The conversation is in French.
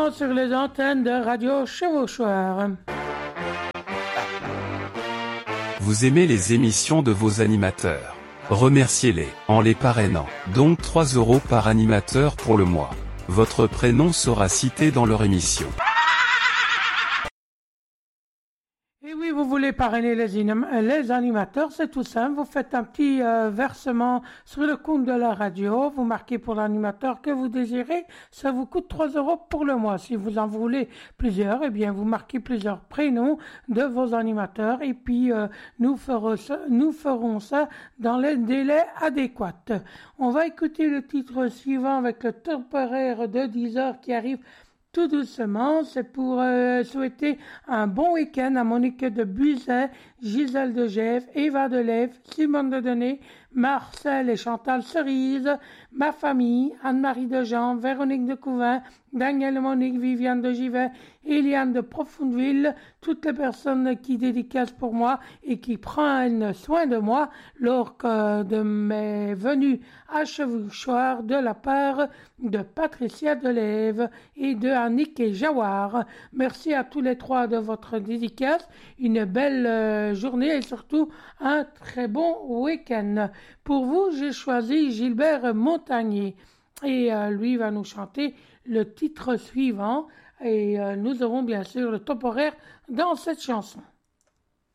Sur les antennes de Radio Chevauchoir. Vous aimez les émissions de vos animateurs? Remerciez-les en les parrainant. Donc 3 € par animateur pour le mois. Votre prénom sera cité dans leur émission. Et oui, vous voulez parrainer les animateurs, c'est tout simple. Vous faites un petit versement sur le compte de la radio. Vous marquez pour l'animateur que vous désirez. Ça vous coûte 3 € pour le mois. Si vous en voulez plusieurs, eh bien, vous marquez plusieurs prénoms de vos animateurs. Et puis, nous ferons ça dans les délais adéquats. On va écouter le titre suivant avec le temporaire de 10 heures qui arrive tout doucement. C'est pour souhaiter un bon week-end à Monique de Buzet, Gisèle de Gève, Eva de Lève, Simone de Denet, Marcel et Chantal Cerise, ma famille, Anne-Marie de Jean, Véronique de Couvin, Daniel Monique, Viviane de Givet, Eliane de Profondeville, toutes les personnes qui dédicacent pour moi et qui prennent soin de moi lors de mes venues à Chevauchoir de la part de Patricia Delève et de Annick et Jawar. Merci à tous les trois de votre dédicace, une belle journée et surtout un très bon week-end. Pour vous, j'ai choisi Gilbert Montagnier et lui va nous chanter le titre suivant et nous aurons bien sûr le temporaire dans cette chanson.